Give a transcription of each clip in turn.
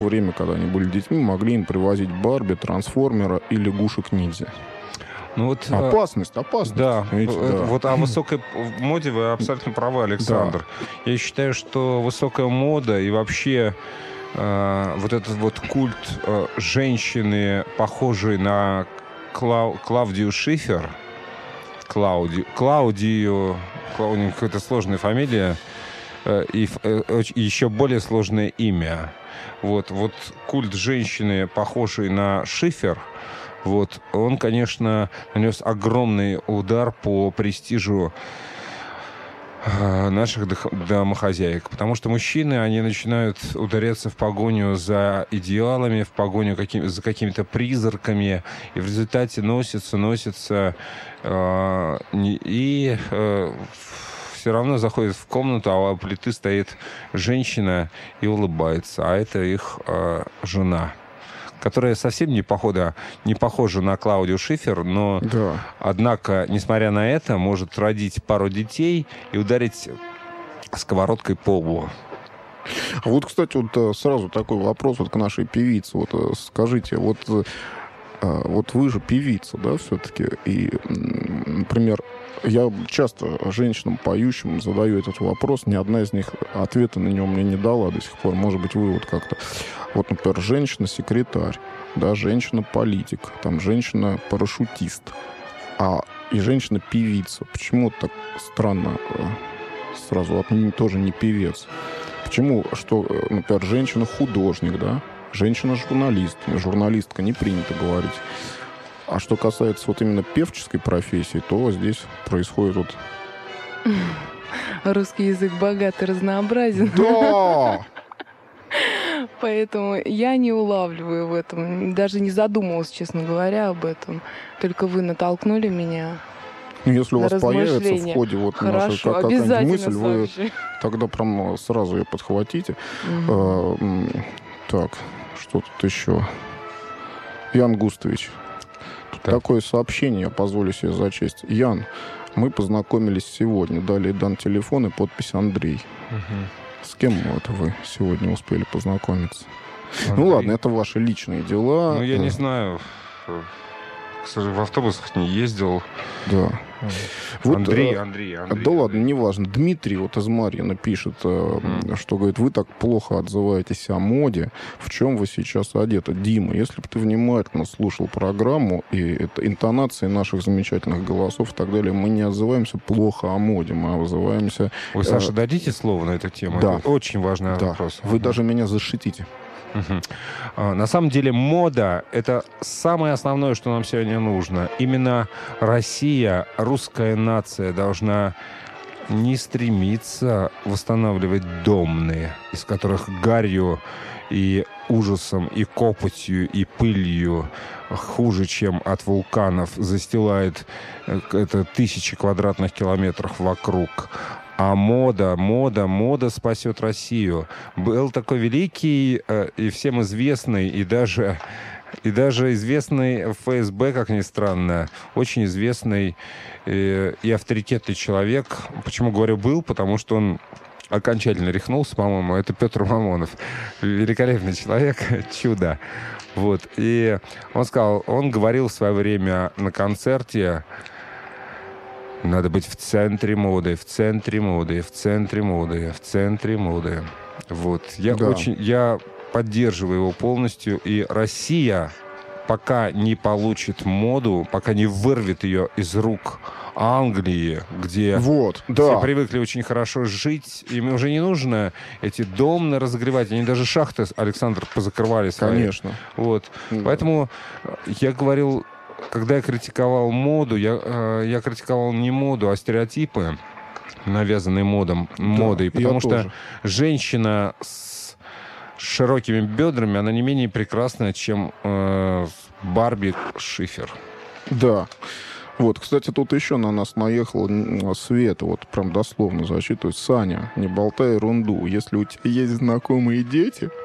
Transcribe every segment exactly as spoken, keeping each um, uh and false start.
время, когда они были детьми, могли им привозить Барби, Трансформера и лягушек-ниндзя. Ну вот, опасность, опасность. Да, видите, да. Вот о высокой моде вы абсолютно правы, Александр. Да. Я считаю, что высокая мода и вообще э, вот этот вот культ э, женщины, похожей на Клау, Клаудию Шифер, Клауди, Клаудию, Клаудию, какая-то сложная фамилия, э, и, э, и еще более сложное имя. Вот, вот культ женщины, похожей на Шифер, вот, он, конечно, нанес огромный удар по престижу э, наших домохозяек. Потому что мужчины, они начинают ударяться в погоню за идеалами, в погоню каким, за какими-то призраками. И в результате носятся, носятся. Э, и э, все равно заходят в комнату, а у плиты стоит женщина и улыбается. А это их э, жена, которая совсем не похожа, не похожа на Клаудию Шифер, но, да. Однако, несмотря на это, может родить пару детей и ударить сковородкой по лбу. А вот, кстати, вот сразу такой вопрос вот к нашей певице. Вот скажите, вот, вот вы же певица, да, все-таки? И, например, я часто женщинам, поющим, задаю этот вопрос. Ни одна из них ответа на него мне не дала до сих пор. Может быть, вы вот как-то... Вот, например, женщина-секретарь, да, женщина-политик, там, женщина-парашютист, а и женщина-певица. Почему так странно сразу? Вот тоже не певец. Почему, что, например, женщина-художник, да, женщина-журналист, журналистка, не принято говорить. А что касается вот именно певческой профессии, то здесь происходит вот... Русский язык богат и разнообразен. Да! Поэтому я не улавливаю в этом. Даже не задумывалась, честно говоря, об этом. Только вы натолкнули меня. Ну, если у вас появится в ходе вот Хорошо, наша какая-нибудь мысль, вы сообщи. Тогда прям сразу ее подхватите. Угу. А, так, что тут еще? Ян Густович. Так. Такое сообщение я позволю себе зачесть. Ян, мы познакомились сегодня. Далее дан телефон и подпись Андрей. Угу. С кем это вы сегодня успели познакомиться? Андрей. Ну ладно, это ваши личные дела. Ну, я не знаю. К сожалению, в автобусах не ездил. Да. Вот, Андрей, а, Андрей, Андрей. Да ладно, неважно. Дмитрий вот из Марьина пишет, mm. что, говорит, вы так плохо отзываетесь о моде. В чем вы сейчас одеты? Дима, если бы ты внимательно слушал программу и это, интонации наших замечательных голосов и так далее, мы не отзываемся плохо о моде, мы отзываемся... Вы, Саша, э... дадите слово на эту тему? Да. Это очень важный да. вопрос. Вы mm. даже меня защитите. Угу. А, на самом деле мода — это самое основное, что нам сегодня нужно. Именно Россия, русская нация должна не стремиться восстанавливать домные, из которых гарью и ужасом, и копотью, и пылью хуже, чем от вулканов, застилает это тысячи квадратных километров вокруг. А мода, мода, мода спасет Россию. Был такой великий э, и всем известный, и даже, и даже известный в эф эс бэ, как ни странно, очень известный э, и авторитетный человек. Почему говорю «был»? Потому что он окончательно рехнулся, по-моему. Это Петр Мамонов. Великолепный человек, чудо. Вот. И он сказал, он говорил в свое время на концерте: надо быть в центре моды, в центре моды, в центре моды, в центре моды. Вот. Я да. очень, я поддерживаю его полностью. И Россия, пока не получит моду, пока не вырвет ее из рук Англии, где вот, все да. привыкли очень хорошо жить, им уже не нужно эти домны разогревать. Они даже шахты, Александр, позакрывали свои. Конечно. Вот. Да. Поэтому я говорил... Когда я критиковал моду, я, э, я критиковал не моду, а стереотипы, навязанные модом, да, модой. Потому что тоже. Женщина с широкими бедрами, она не менее прекрасная, чем э, Барби Шифер. Да. Вот, кстати, тут еще на нас наехала Света, вот прям дословно зачитывает. Саня, не болтай ерунду. Если у тебя есть знакомые дети,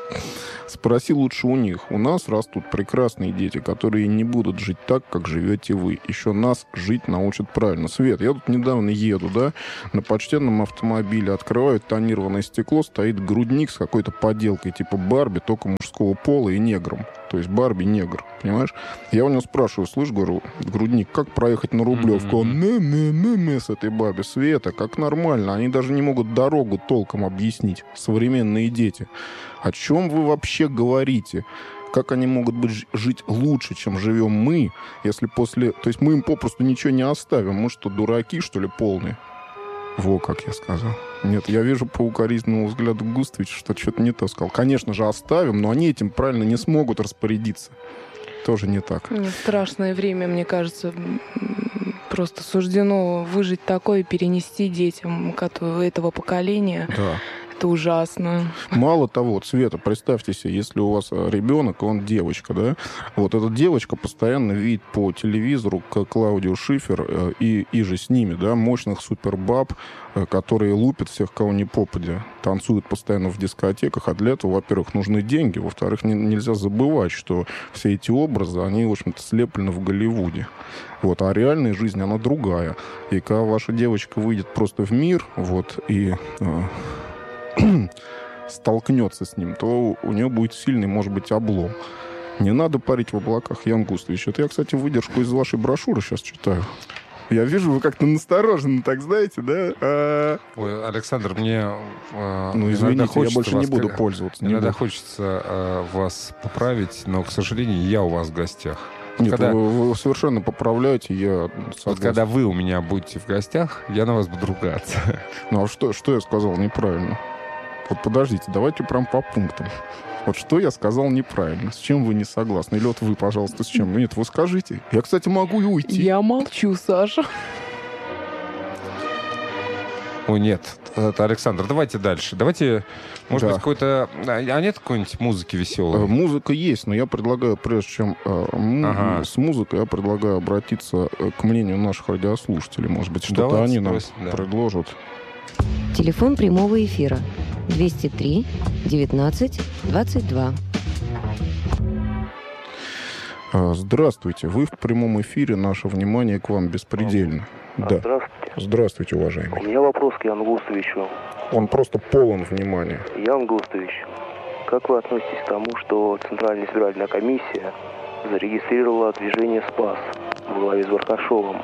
Спроси лучше у них. У нас растут прекрасные дети, которые не будут жить так, как живете вы. Еще нас жить научат правильно. Свет, я тут недавно еду, да, на почтенном автомобиле. Открывают тонированное стекло, стоит грудник с какой-то поделкой типа Барби, только мужского пола и негром. То есть Барби негр, понимаешь? Я у него спрашиваю, слышь, говорю, грудник, как проехать на Рублевку? Он не-не-не-не с этой Барби. Света, как нормально. Они даже не могут дорогу толком объяснить. Современные дети. О чем вы вообще говорите? Как они могут быть, жить лучше, чем живем мы, если после... То есть мы им попросту ничего не оставим. Мы что, дураки, что ли, полные? Во, как я сказал. Нет, я вижу по укоризненному взгляду Густовича, что что-то не то сказал. Конечно же, оставим, но они этим правильно не смогут распорядиться. Тоже не так. Страшное время, мне кажется, просто суждено выжить такое и перенести детям этого поколения. Да. Это ужасно. Мало того, Света, представьте себе, если у вас ребенок, он девочка, да, вот эта девочка постоянно видит по телевизору Клаудио Шифер и, и же с ними, да, мощных супербаб, которые лупят всех, кого не попадя, танцуют постоянно в дискотеках, а для этого, во-первых, нужны деньги, во-вторых, не, нельзя забывать, что все эти образы, они, в общем-то, слеплены в Голливуде. Вот, а реальная жизнь, она другая. И когда ваша девочка выйдет просто в мир, вот, и... столкнется с ним, то у нее будет сильный, может быть, облом. Не надо парить в облаках, Ян Густович. Это я, кстати, выдержку из вашей брошюры сейчас читаю. Я вижу, вы как-то настороженно, так знаете, да? А... Ой, Александр, мне э, ну, извините, я больше вас, не буду пользоваться. Иногда буду. хочется э, вас поправить, но, к сожалению, я у вас в гостях. Нет, когда, вы, вы совершенно поправляете, я согласен. Вот когда вы у меня будете в гостях, я на вас буду ругаться. Ну, а что, что я сказал неправильно? Вот подождите, давайте прям по пунктам. Вот что я сказал неправильно, с чем вы не согласны? Или вот вы, пожалуйста, с чем? Нет, вы скажите. Я, кстати, могу и уйти. Я молчу, Саша. Ой, нет, это, Александр, давайте дальше. Давайте, может да. быть, какой-то... А нет какой-нибудь музыки веселой? Музыка есть, но я предлагаю, прежде чем ага. с музыкой, я предлагаю обратиться к мнению наших радиослушателей. Может быть, что-то давайте, они нам да. предложат. Телефон прямого эфира двести три девятнадцать двадцать два. Здравствуйте. Вы в прямом эфире. Наше внимание к вам беспредельно. А, да. Здравствуйте. Здравствуйте, уважаемый. У меня вопрос к Яну Густовичу. Он просто полон внимания. Ян Густович, как вы относитесь к тому, что Центральная избирательная комиссия зарегистрировала движение «Спас» во главе с Баркашовым?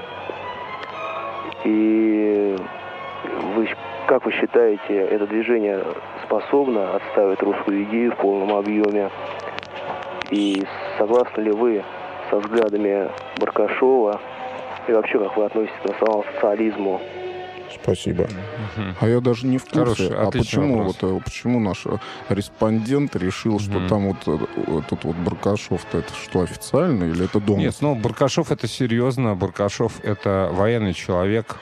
И вы, как вы считаете, это движение способно отстаивать русскую идею в полном объеме? И согласны ли вы со взглядами Баркашова? И вообще, как вы относитесь к национал-социализму? Спасибо. Uh-huh. А я даже не в курсе. Хороший, а почему, вот, почему наш респондент решил, что uh-huh. там вот этот вот Баркашов-то это что, официально или это домыслы? Нет, ну Баркашов это серьезно. Баркашов это военный человек.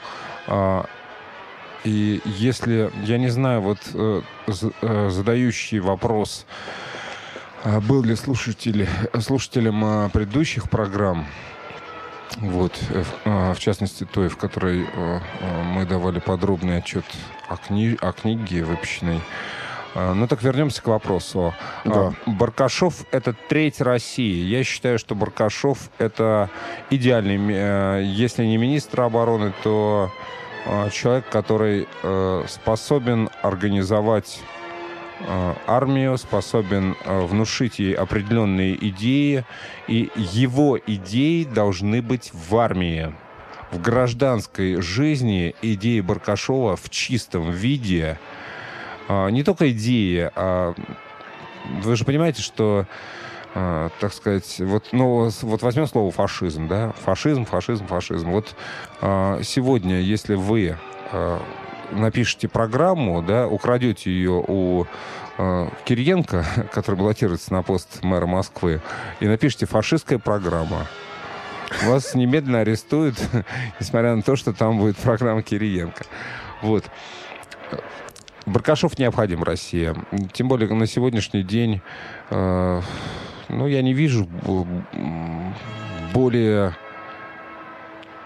И если, я не знаю, вот задающий вопрос, был ли слушатель, слушателем предыдущих программ, вот, в частности, той, в которой мы давали подробный отчет о, кни... о книге выпущенной. Ну так вернемся к вопросу. Да. Баркашов — это треть России. Я считаю, что Баркашов — это идеальный, если не министр обороны, то человек, который способен организовать армию, способен внушить ей определенные идеи, и его идеи должны быть в армии. В гражданской жизни идеи Баркашова в чистом виде, не только идеи, а вы же понимаете, что, так сказать, вот, ну, вот возьмем слово фашизм, да, фашизм, фашизм, фашизм. Вот сегодня, если вы напишите программу, да, украдете ее у э, Кириенко, который баллотируется на пост мэра Москвы, и напишите «фашистская программа», вас немедленно арестуют, несмотря на то, что там будет программа Кириенко. Вот. Баркашов необходим России. Тем более на сегодняшний день, э, ну, я не вижу более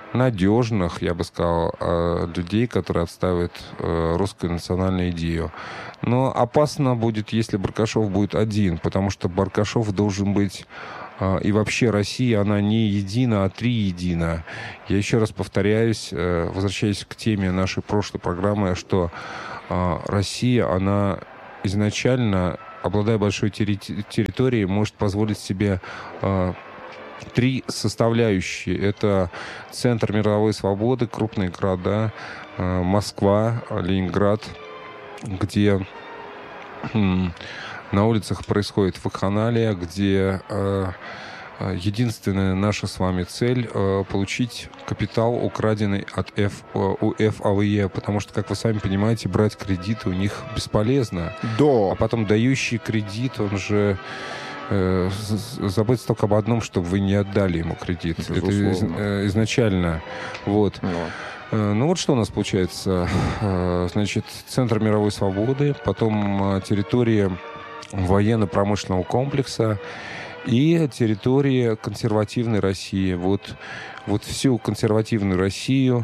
надежных, я бы сказал, людей, которые отстаивают русскую национальную идею. Но опасно будет, если Баркашов будет один, потому что Баркашов должен быть... И вообще Россия, она не едина, а три едина. Я еще раз повторяюсь, возвращаясь к теме нашей прошлой программы, что Россия, она изначально, обладая большой терри- территорией, может позволить себе три составляющие. Это центр мировой свободы, крупные города, Москва, Ленинград, где... На улицах происходит вакханалия, где э, единственная наша с вами цель э, получить капитал, украденный от F, у эф а вэ е, потому что, как вы сами понимаете, брать кредиты у них бесполезно. Да. А потом дающий кредит, он же э, заботится только об одном, чтобы вы не отдали ему кредит. Безусловно. Это из, э, изначально. Вот. Да. Ну вот что у нас получается. Значит, центр мировой свободы, потом территория военно-промышленного комплекса и территория консервативной России. Вот, вот всю консервативную Россию,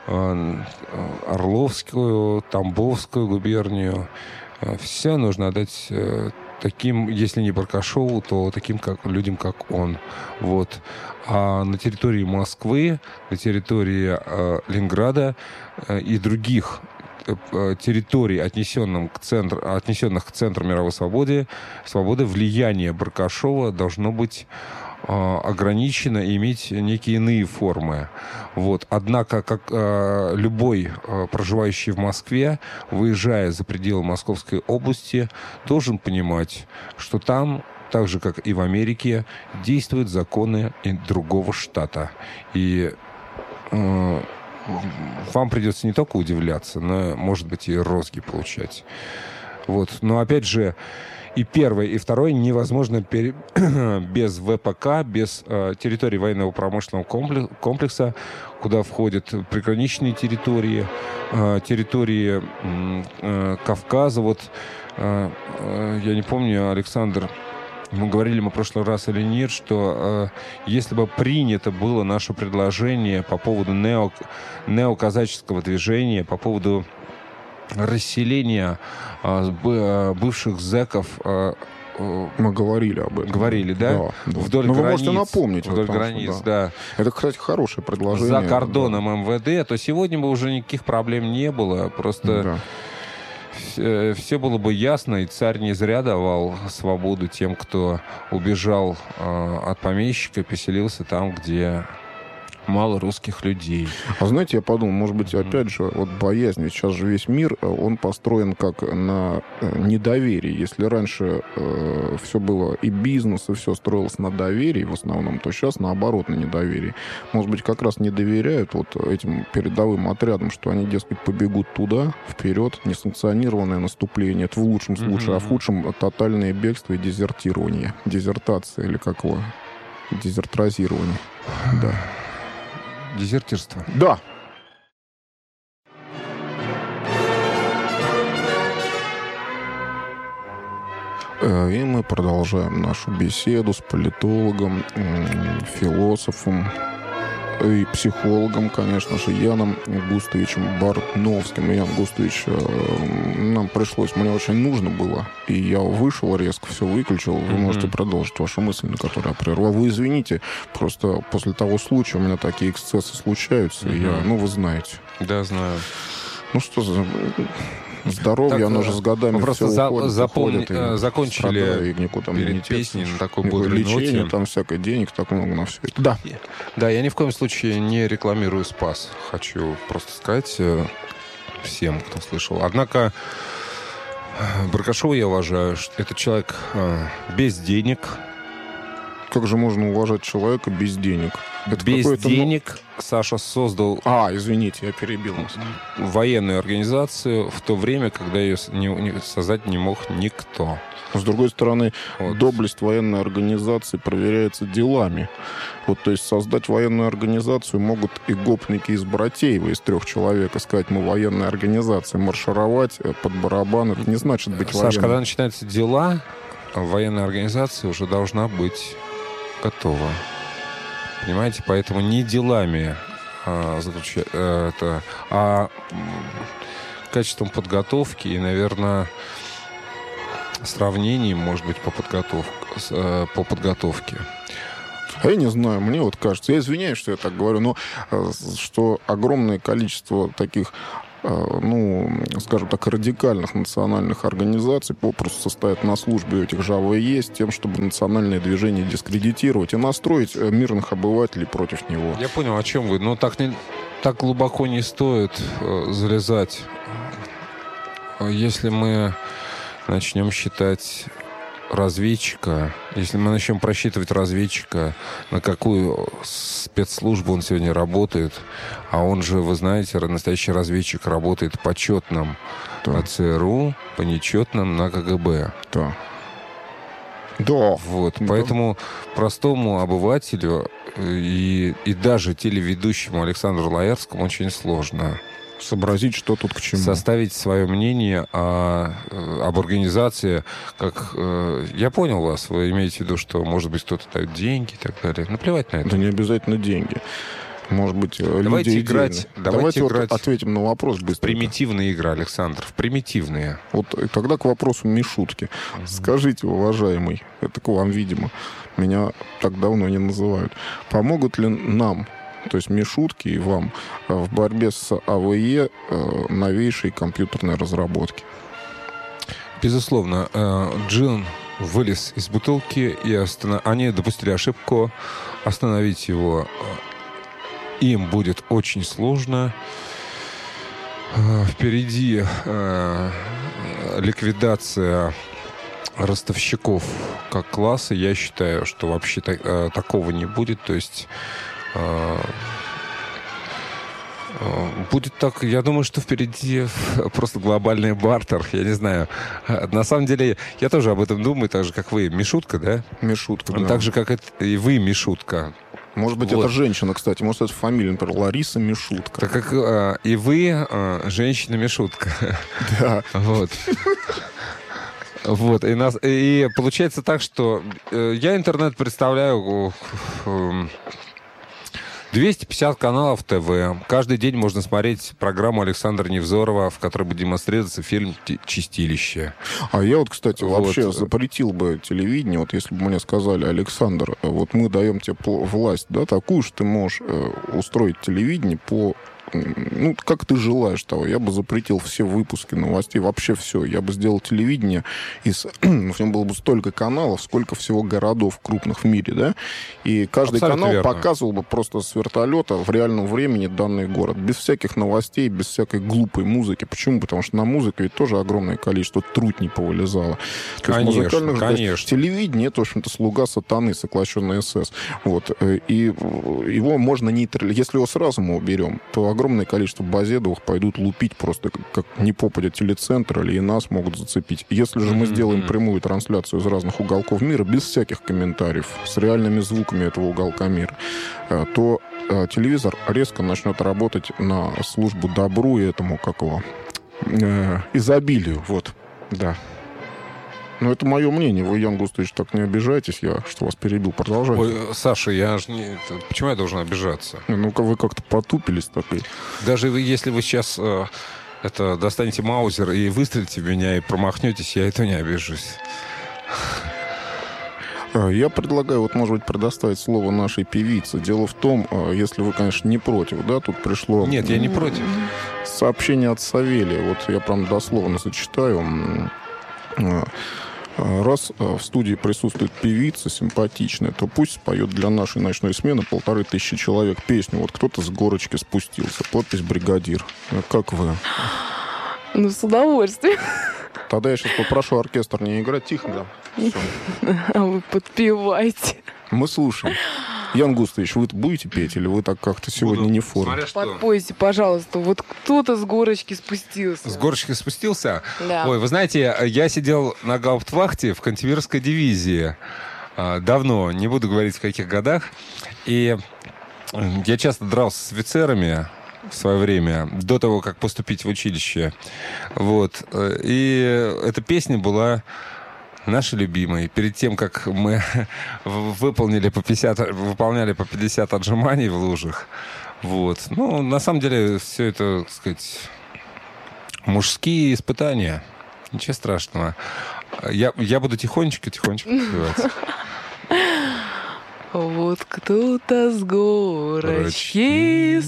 Орловскую, Тамбовскую губернию, все нужно отдать таким, если не Баркашову, то таким как, людям, как он. Вот. А на территории Москвы, на территории э, Ленинграда э, и других э, территорий, отнесенных к, центру, отнесенных к центру мировой свободы, свободы, влияние Баркашова должно быть э, ограничено и иметь некие иные формы. Вот. Однако, как э, любой э, проживающий в Москве, выезжая за пределы Московской области, должен понимать, что там, так же, как и в Америке, действуют законы и другого штата. И э, вам придется не только удивляться, но, может быть, и розги получать. Вот. Но, опять же, и первое, и второе невозможно пере... без вэ пэ ка, без э, территории военного промышленного комплекса, куда входят приграничные территории, э, территории э, Кавказа. Вот, э, э, я не помню, Александр, мы говорили мы в прошлый раз или нет, что э, если бы принято было наше предложение по поводу нео, неоказаческого движения, по поводу расселения э, бывших зэков. Э, э, мы говорили об этом. Говорили, да? Да. Вдоль Но границ. Вы можете напомнить. Вдоль потому, границ, что, да. да. Это, кстати, хорошее предложение. За кордоном да. эм вэ дэ, то сегодня бы уже никаких проблем не было. Просто да. все, все было бы ясно, и царь не зря давал свободу тем, кто убежал э, от помещика и поселился там, где мало русских людей. А знаете, я подумал, может быть, опять же, вот боязнь, ведь сейчас же весь мир, он построен как на недоверии. Если раньше э, все было, и бизнес, и все строилось на доверии в основном, то сейчас наоборот на недоверии. Может быть, как раз не доверяют вот этим передовым отрядам, что они, дескать, побегут туда, вперед, несанкционированное наступление. Это в лучшем случае, mm-hmm. а в худшем тотальное бегство и дезертирование. Дезертация или какое? Дезертразирование. Да. Дезертирство. Да. И мы продолжаем нашу беседу с политологом, философом и психологом, конечно же, Яном Густовичем Бартновским. Ян Густович, нам пришлось, мне очень нужно было, и я вышел резко, все выключил. Вы mm-hmm. можете продолжить вашу мысль, на которую я прервал. Вы извините, просто после того случая у меня такие эксцессы случаются, mm-hmm. и я, ну, вы знаете. Да, знаю. Ну, что за... Здоровье, так, оно же с годами просто все за, уходит, запомни, уходит, и закончили и никуда там перед не песней на такой бодрой лечение, ноте. там всякое денег, так много на все это. Да. Да, я ни в коем случае не рекламирую Спас. Хочу просто сказать всем, кто слышал. Однако Баркашова я уважаю. Это человек без денег. Как же можно уважать человека без денег? Это без денег Саша создал... А, извините, я перебил вас. Военную организацию в то время, когда ее не, не, создать не мог никто. С другой стороны, вот. Доблесть военной организации проверяется делами. Вот, то есть создать военную организацию могут и гопники из Братеева, из трех человек, и сказать, мы военная организация, маршировать под барабан, это не значит быть военной. Саша, когда начинаются дела, военная организация уже должна быть готова. Понимаете? Поэтому не делами а, заключа... это, а качеством подготовки и, наверное, сравнением, может быть, по, подготов... по подготовке. А я не знаю, мне вот кажется, я извиняюсь, что я так говорю, но что огромное количество таких, ну, скажем так, радикальных национальных организаций попросту состоят на службе этих же АВЕ с тем, чтобы национальное движение дискредитировать и настроить мирных обывателей против него. Я понял, о чем вы. Но так, не, так глубоко не стоит э, залезать. Если мы начнем считать разведчика, если мы начнем просчитывать разведчика, на какую спецслужбу он сегодня работает, а он же, вы знаете, настоящий разведчик работает по четным да. на ЦРУ, по нечетным на КГБ. Да. Да. Вот, да. Поэтому простому обывателю и, и даже телеведущему Александру Лаэрскому очень сложно сообразить, что тут к чему. Составить свое мнение о, об организации. Как, э, я понял вас. Вы имеете в виду, что, может быть, кто-то дает деньги и так далее. Наплевать на это. Да не обязательно деньги. Может быть, давайте люди играть, давайте, давайте играть вот ответим на вопрос быстро. Примитивные игры, Александр. В примитивные. Вот тогда к вопросу Мишутки. Mm-hmm. Скажите, уважаемый, это к вам, видимо, меня так давно не называют. Помогут ли нам, то есть Мишутки и вам, в борьбе с АВЕ новейшей компьютерной разработки? Безусловно. Джин вылез из бутылки, и останов... они допустили ошибку. Остановить его им будет очень сложно. Впереди ликвидация ростовщиков как класса. Я считаю, что вообще такого не будет. То есть будет так, я думаю, что впереди просто глобальный бартер, я не знаю. На самом деле, я тоже об этом думаю, так же, как вы. Мишутка, да? Мишутка, да. Так же, как это, и вы, Мишутка. Может быть, вот. Это женщина, кстати. Может, это фамилия, например, Лариса Мишутка. Так как а, и вы а, женщина Мишутка. Да. Вот. Вот. И, нас, и получается так, что э, я интернет представляю... Э, двести пятьдесят каналов ТВ. Каждый день можно смотреть программу Александра Невзорова, в которой будет демонстрироваться фильм «Чистилище». А я вот, кстати, вот. вообще запретил бы телевидение, вот если бы мне сказали: Александр, вот мы даем тебе власть, да, такую, что ты можешь устроить телевидение по... Ну, как ты желаешь того. Я бы запретил все выпуски новостей, вообще все. Я бы сделал телевидение, и в нем было бы столько каналов, сколько всего городов крупных в мире, да? И каждый абсолютно канал верно. Показывал бы просто с вертолета в реальном времени данный город. Без всяких новостей, без всякой глупой музыки. Почему? Потому что на музыке ведь тоже огромное количество трутней повылезало. Конечно, музыкальных, конечно. Телевидение — это, в общем-то, слуга сатаны, соглашенный СС. Вот. И его можно нейтрализовать. Если его сразу мы уберем, то огромное количество базедовых пойдут лупить просто как, как не попадя телецентр, или и нас могут зацепить. Если же мы сделаем прямую трансляцию из разных уголков мира, без всяких комментариев, с реальными звуками этого уголка мира, то телевизор резко начнет работать на службу добру и этому, как его, э, изобилию. Вот, да. Ну, это мое мнение. Вы, Ян Густович, так не обижайтесь. Я что вас перебил. Продолжайте. Ой, Саша, я же не... Почему я должен обижаться? Ну-ка, вы как-то потупились так и... Даже вы, если вы сейчас э, это, достанете маузер и выстрелите в меня и промахнетесь, я это не обижусь. Я предлагаю, вот, может быть, предоставить слово нашей певице. Дело в том, если вы, конечно, не против, да, тут пришло... Нет, я не против. Сообщение от Савелия. Вот я прям дословно зачитаю. Раз в студии присутствует певица симпатичная, то пусть споет для нашей ночной смены полторы тысячи человек песню. Вот кто-то с горочки спустился. Подпись «Бригадир». Как вы? Ну, с удовольствием. Тогда я сейчас попрошу оркестр не играть. Тихо, да. А вы подпевайте. Мы слушаем. Ян Густович, вы будете петь, или вы так как-то сегодня Буду. Не в форме? Подпойте, пожалуйста. Вот кто-то с горочки спустился. С горочки спустился? Да. Ой, вы знаете, я сидел на гауптвахте в кантемировской дивизии. Давно, не буду говорить в каких годах. И я часто дрался с офицерами в свое время, до того, как поступить в училище. Вот. И эта песня была... наши любимые. Перед тем, как мы выполнили по пятьдесят, выполняли по пятьдесят отжиманий в лужах, Вот. Ну, на самом деле, все это, так сказать, мужские испытания. Ничего страшного. Я, я буду тихонечко-тихонечко подпевать. Вот кто-то с горочки